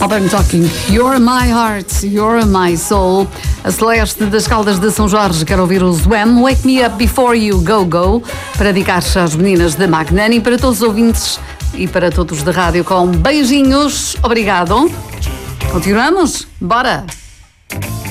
Modern Talking. You're my heart, you're my soul. A Celeste das Caldas de São Jorge quer ouvir o Zwem, Wake Me Up Before You Go Go, para dedicar às meninas da Magnani, para todos os ouvintes e para todos da rádio, com beijinhos. Obrigado. Continuamos? Bora!